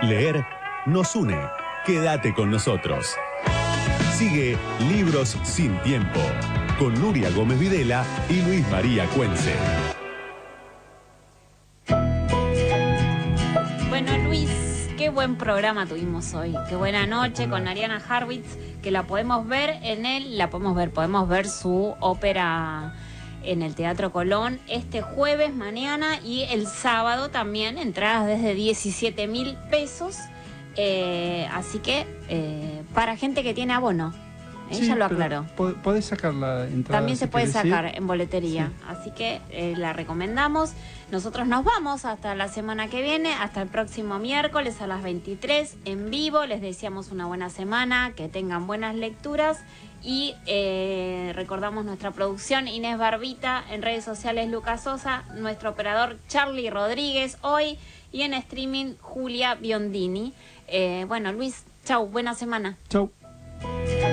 Leer nos une. Quédate con nosotros. Sigue Libros sin Tiempo con Nuria Gómez Videla y Luis María Cuenze. Bueno, Luis, qué buen programa tuvimos hoy. Qué buena noche con Ariana Harwitz, que la podemos ver podemos ver su ópera en el Teatro Colón este jueves, mañana, y el sábado también, entradas desde 17.000 pesos. Así que para gente que tiene abono. Ella lo aclaró. Podés sacar la entrada. También se puede sacar en boletería. Sí. Así que la recomendamos. Nosotros nos vamos hasta la semana que viene, hasta el próximo miércoles a las 23 en vivo. Les deseamos una buena semana, que tengan buenas lecturas. Y recordamos nuestra producción, Inés Barbita, en redes sociales Lucas Sosa, nuestro operador Charlie Rodríguez hoy, y en streaming Julia Biondini. Bueno, Luis, chau, buena semana. Chau.